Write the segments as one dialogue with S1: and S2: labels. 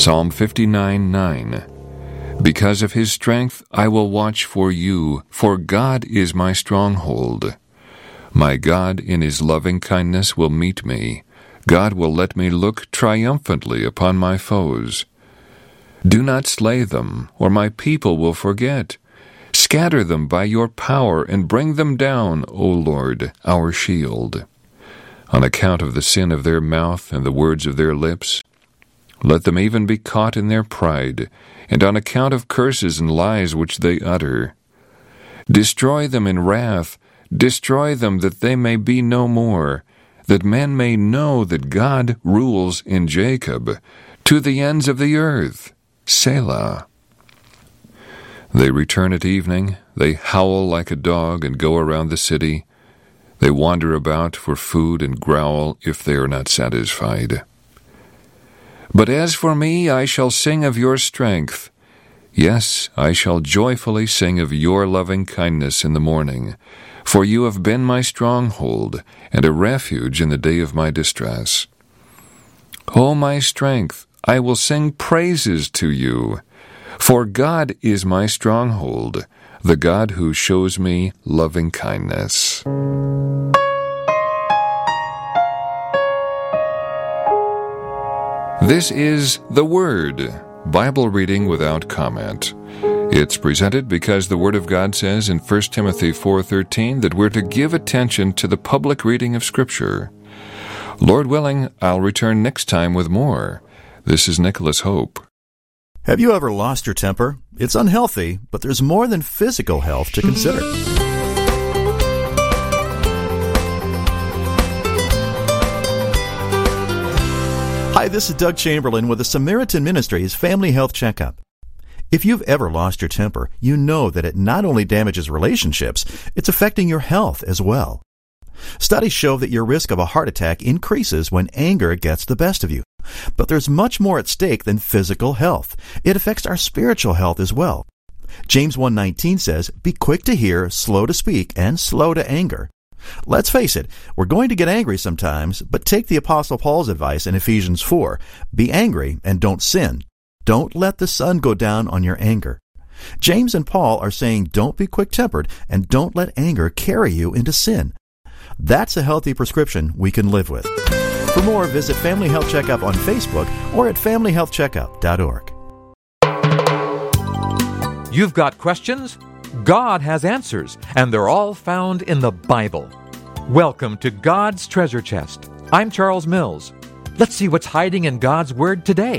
S1: Psalm 59:9. Because of his strength I will watch for you, for God is my stronghold. My God in his loving kindness will meet me. God will let me look triumphantly upon my foes. Do not slay them, or my people will forget. Scatter them by your power and bring them down, O Lord, our shield. On account of the sin of their mouth and the words of their lips, let them even be caught in their pride, and on account of curses and lies which they utter. Destroy them in wrath, destroy them that they may be no more, that men may know that God rules in Jacob, to the ends of the earth. Selah. They return at evening, they howl like a dog and go around the city. They wander about for food and growl if they are not satisfied. But as for me, I shall sing of your strength. Yes, I shall joyfully sing of your loving kindness in the morning, for you have been my stronghold and a refuge in the day of my distress. O my strength, I will sing praises to you, for God is my stronghold, the God who shows me loving kindness. This is The Word, Bible reading without comment. It's presented because the Word of God says in 1 Timothy 4:13 that we're to give attention to the public reading of Scripture. Lord willing, I'll return next time with more. This is Nicholas Hope.
S2: Have you ever lost your temper? It's unhealthy, but there's more than physical health to consider. Hi, this is Doug Chamberlain with the Samaritan Ministries Family Health Checkup. If you've ever lost your temper, you know that it not only damages relationships, it's affecting your health as well. Studies show that your risk of a heart attack increases when anger gets the best of you. But there's much more at stake than physical health. It affects our spiritual health as well. James 1:19 says, "Be quick to hear, slow to speak, and slow to anger." Let's face it, we're going to get angry sometimes, but take the Apostle Paul's advice in Ephesians 4. Be angry and don't sin. Don't let the sun go down on your anger. James and Paul are saying don't be quick-tempered and don't let anger carry you into sin. That's a healthy prescription we can live with. For more, visit Family Health Checkup on Facebook or at familyhealthcheckup.org.
S3: You've got questions? God has answers, and they're all found in the Bible. Welcome to God's Treasure Chest. I'm Charles Mills. Let's see what's hiding in God's Word today.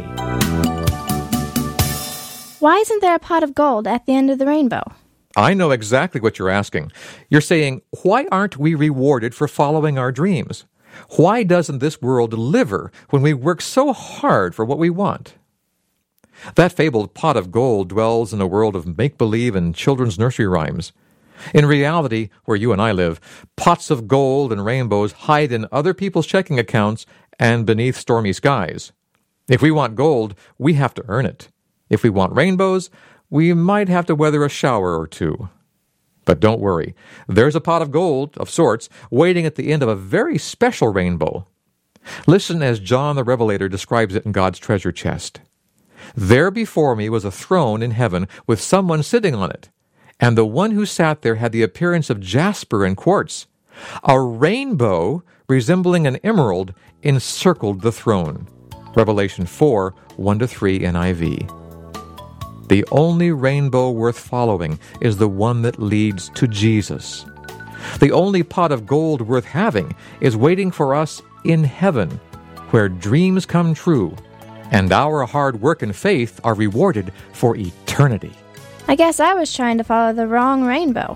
S4: Why isn't there a pot of gold at the end of the rainbow?
S3: I know exactly what you're asking. You're saying, why aren't we rewarded for following our dreams? Why doesn't this world deliver when we work so hard for what we want? That fabled pot of gold dwells in a world of make-believe and children's nursery rhymes. In reality, where you and I live, pots of gold and rainbows hide in other people's checking accounts and beneath stormy skies. If we want gold, we have to earn it. If we want rainbows, we might have to weather a shower or two. But don't worry, there's a pot of gold, of sorts, waiting at the end of a very special rainbow. Listen as John the Revelator describes it in God's treasure chest. There before me was a throne in heaven with someone sitting on it, and the one who sat there had the appearance of jasper and quartz. A rainbow resembling an emerald encircled the throne. Revelation 4, 1-3 NIV. The only rainbow worth following is the one that leads to Jesus. The only pot of gold worth having is waiting for us in heaven, where dreams come true, and our hard work and faith are rewarded for eternity.
S4: I guess I was trying to follow the wrong rainbow.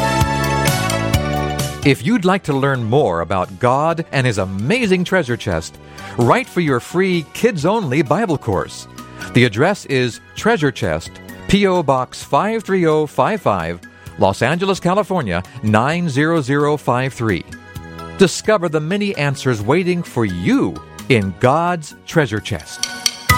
S3: If you'd like to learn more about God and His amazing treasure chest, write for your free kids-only Bible course. The address is Treasure Chest, P.O. Box 53055, Los Angeles, California, 90053. Discover the many answers waiting for you in God's treasure chest.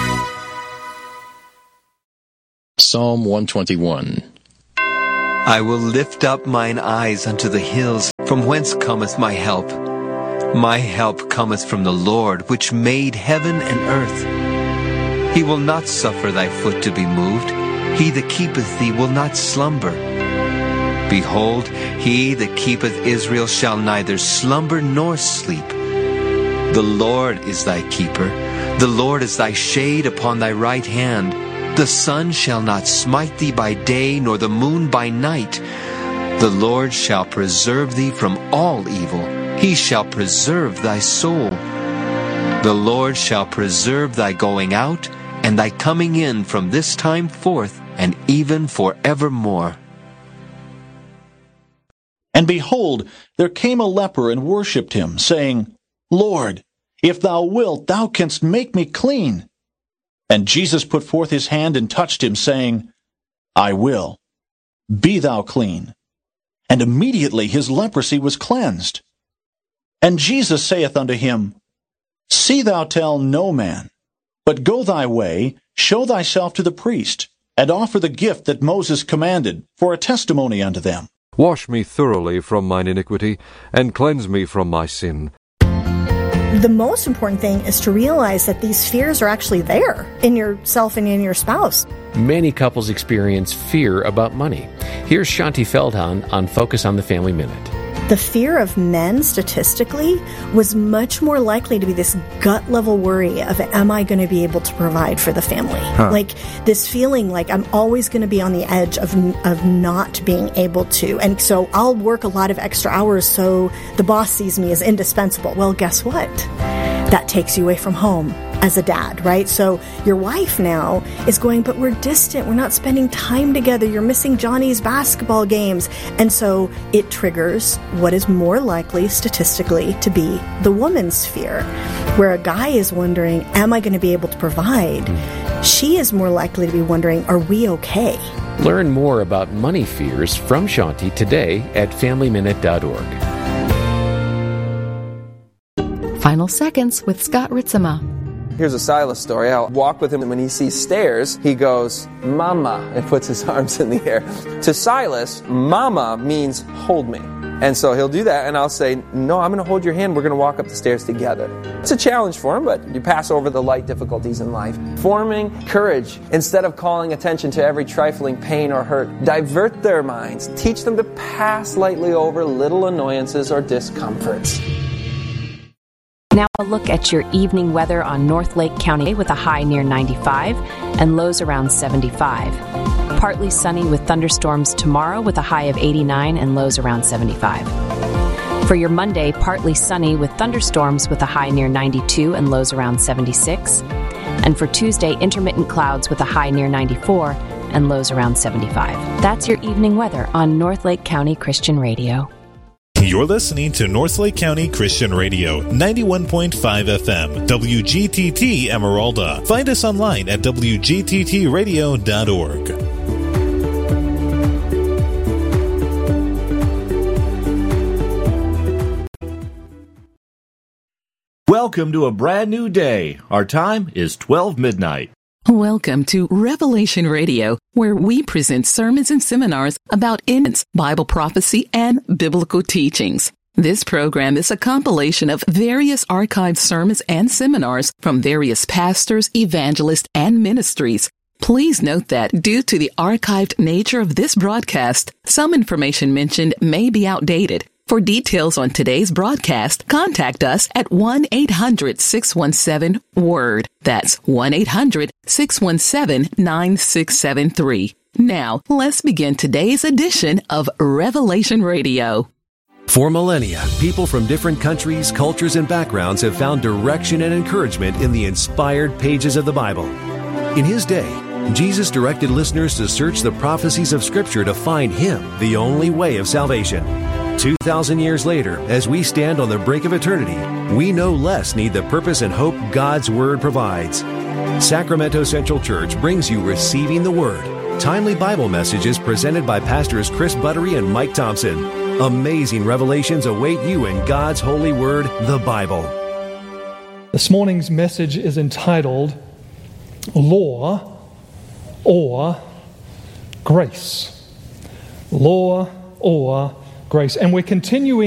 S5: Psalm 121.
S6: I will lift up mine eyes unto the hills, from whence cometh my help. My help cometh from the Lord, which made heaven and earth. He will not suffer thy foot to be moved. He that keepeth thee will not slumber. Behold, he that keepeth Israel shall neither slumber nor sleep. The Lord is thy keeper. The Lord is thy shade upon thy right hand. The sun shall not smite thee by day, nor the moon by night. The Lord shall preserve thee from all evil. He shall preserve thy soul. The Lord shall preserve thy going out and thy coming in from this time forth and even forevermore.
S7: And behold, there came a leper and worshipped him, saying, Lord, if thou wilt, thou canst make me clean. And Jesus put forth his hand and touched him, saying, I will. Be thou clean. And immediately his leprosy was cleansed. And Jesus saith unto him, See thou tell no man, but go thy way, show thyself to the priest, and offer the gift that Moses commanded, for a testimony unto them.
S8: Wash me thoroughly from mine iniquity, and cleanse me from my sin.
S9: The most important thing is to realize that these fears are actually there in yourself and in your spouse.
S10: Many couples experience fear about money. Here's Shanti Feldhahn on Focus on the Family Minute.
S9: The fear of men, statistically, was much more likely to be this gut-level worry of, am I going to be able to provide for the family? Like this feeling like I'm always going to be on the edge of not being able to. And so I'll work a lot of extra hours so the boss sees me as indispensable. Well, guess what? That takes you away from home as a dad, right? So your wife now is going, but we're distant. We're not spending time together. You're missing Johnny's basketball games. And so it triggers what is more likely statistically to be the woman's fear, where a guy is wondering, am I going to be able to provide? She is more likely to be wondering, are we okay?
S10: Learn more about money fears from Shanti today at FamilyMinute.org.
S11: Final Seconds with Scott Ritzema.
S12: Here's a Silas story. I'll walk with him, and when he sees stairs, he goes, Mama, and puts his arms in the air. To Silas, Mama means hold me. And so he'll do that, and I'll say, no, I'm going to hold your hand. We're going to walk up the stairs together. It's a challenge for him, but you pass over the light difficulties in life. Forming courage. Instead of calling attention to every trifling pain or hurt, divert their minds. Teach them to pass lightly over little annoyances or discomforts.
S13: Now a look at your evening weather on North Lake County with a high near 95 and lows around 75. Partly sunny with thunderstorms tomorrow with a high of 89 and lows around 75. For your Monday, partly sunny with thunderstorms with a high near 92 and lows around 76. And for Tuesday, intermittent clouds with a high near 94 and lows around 75. That's your evening weather on North Lake County Christian Radio.
S14: You're listening to North Lake County Christian Radio, 91.5 FM, WGTT Emeralda. Find us online at WGTTradio.org.
S15: Welcome to a brand new day. Our time is 12 midnight.
S11: Welcome to Revelation Radio, where we present sermons and seminars about imminent Bible prophecy and biblical teachings. This program is a compilation of various archived sermons and seminars from various pastors, evangelists, and ministries. Please note that due to the archived nature of this broadcast, some information mentioned may be outdated. For details on today's broadcast, contact us at 1-800-617-WORD. That's 1-800-617-9673. Now, let's begin today's edition of Revelation Radio.
S16: For millennia, people from different countries, cultures, and backgrounds have found direction and encouragement in the inspired pages of the Bible. In his day, Jesus directed listeners to search the prophecies of Scripture to find Him, the only way of salvation. 2,000 years later, as we stand on the brink of eternity, we no less need the purpose and hope God's Word provides. Sacramento Central Church brings you Receiving the Word, timely Bible messages presented by Pastors Chris Buttery and Mike Thompson. Amazing revelations await you in God's holy Word, the Bible.
S17: This morning's message is entitled, Law or Grace. Law or Grace. And we're continuing